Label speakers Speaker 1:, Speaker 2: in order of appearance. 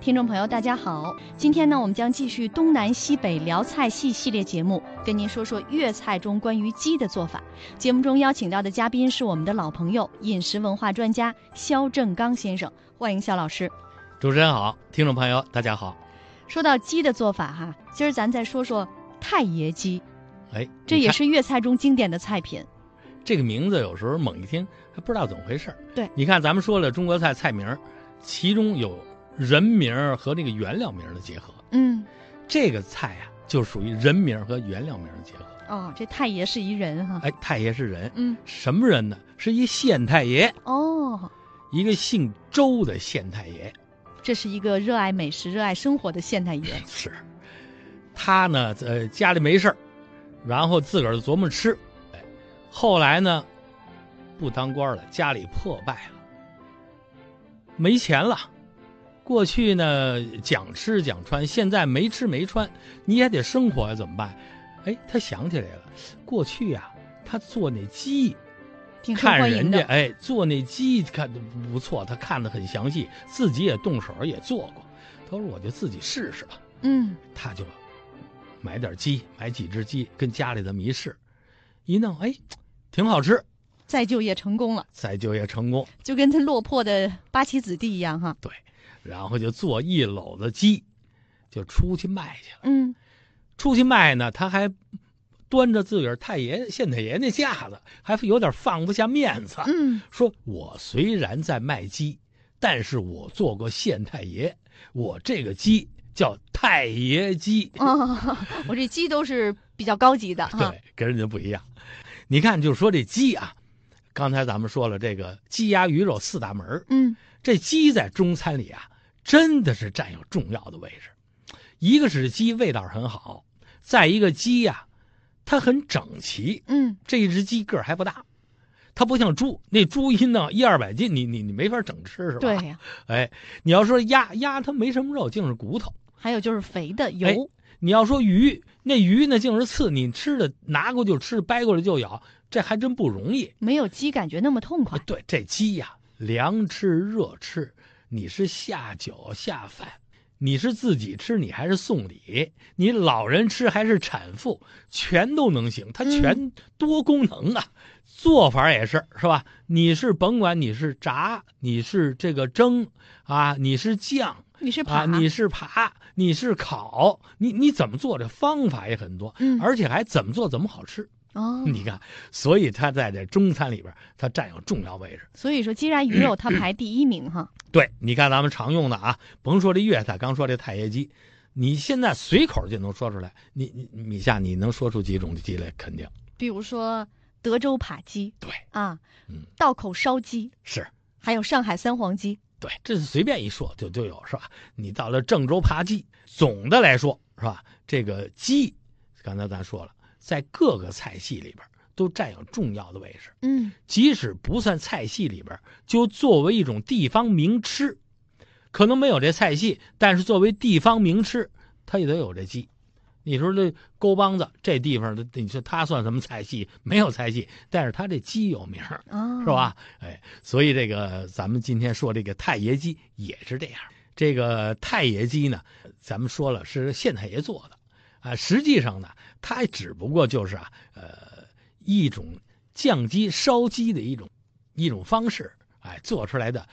Speaker 1: 听众朋友大家好，今天呢我们将继续东南西北聊菜系列节目，跟您说说粤菜中关于鸡的做法。节目中邀请到的嘉宾是我们的老朋友，饮食文化专家肖正刚先生，欢迎肖老师。
Speaker 2: 主持人好，听众朋友大家好。
Speaker 1: 说到鸡的做法哈，今儿咱再说说太爷鸡。这也是粤菜中经典的菜品。
Speaker 2: 这个名字有时候猛一听还不知道怎么回事。
Speaker 1: 对，
Speaker 2: 你看咱们说了中国菜菜名，其中有人名和这个原料名的结合。这个菜啊就属于人名和原料名的结合。
Speaker 1: 哦，这太爷是一人哈。
Speaker 2: 太爷是人。什么人呢？是一县太爷。
Speaker 1: 哦，
Speaker 2: 一个姓周的县太爷。
Speaker 1: 这是一个热爱美食、热爱生活的县太爷。
Speaker 2: 是，他呢，家里没事儿，然后自个儿琢磨吃。后来呢，不当官了，家里破败了，没钱了。过去呢，讲吃讲穿，现在没吃没穿，你也得生活呀，怎么办？他想起来了，过去呀，他做那鸡。看人家做那鸡看得不错，他看得很详细，自己也动手也做过。他说我就自己试试吧。他就买点鸡，买几只鸡，跟家里这么一试，一弄挺好吃，
Speaker 1: 再就业成功了。
Speaker 2: 就
Speaker 1: 跟他落魄的八旗子弟一样哈。
Speaker 2: 对，然后就做一篓子鸡，就出去卖去了。出去卖呢，他还端着自个儿县太爷那架子，还有点放不下面子。说我虽然在卖鸡，但是我做过县太爷，我这个鸡叫太爷鸡。
Speaker 1: 我这鸡都是比较高级的。
Speaker 2: 对，跟人家不一样。你看，就说这鸡啊，刚才咱们说了这个鸡鸭鱼肉四大门。这鸡在中餐里啊，真的是占有重要的位置。一个是鸡味道很好，再一个鸡呀，它很整齐。这一只鸡个儿还不大，它不像猪，那猪一弄100-200斤，你没法整吃，是吧？
Speaker 1: 对呀。
Speaker 2: 你要说鸭它没什么肉，净是骨头，
Speaker 1: 还有就是肥的油。
Speaker 2: 你要说鱼，那鱼呢净是刺，你吃的拿过就吃，掰过来就咬，这还真不容易。
Speaker 1: 没有鸡感觉那么痛快。
Speaker 2: 对，这鸡呀，凉吃热吃，你是下酒下饭，你是自己吃，你还是送礼，你老人吃还是产妇，全都能行，它全多功能啊。做法也是吧？你是甭管你是炸，你是这个蒸啊，你是酱，
Speaker 1: 你是扒，
Speaker 2: 你是扒，你是烤，你怎么做？这方法也很多，而且还怎么做怎么好吃。你看，所以它在这中餐里边，它占有重要位置。
Speaker 1: 所以说鸡鸭鱼肉它排第一名哈。
Speaker 2: 对，你看咱们常用的啊，甭说这粤菜，刚说这太爷鸡，你现在随口就能说出来。米夏，你能说出几种鸡来？肯定。
Speaker 1: 比如说德州扒鸡。
Speaker 2: 对
Speaker 1: 啊，道口烧鸡
Speaker 2: 是，
Speaker 1: 还有上海三黄鸡。
Speaker 2: 对，这是随便一说就有，是吧？你到了郑州扒鸡，总的来说是吧？这个鸡，刚才咱说了，在各个菜系里边都占有重要的位置。即使不算菜系里边，就作为一种地方名吃，可能没有这菜系，但是作为地方名吃，它也得有这鸡。你说这沟帮子这地方的，你说它算什么菜系？没有菜系，但是它这鸡有名，是吧？所以这个咱们今天说这个太爷鸡也是这样。这个太爷鸡呢，咱们说了是县太爷做的实际上呢，它只不过就是一种酱鸡烧鸡的一种方式做出来的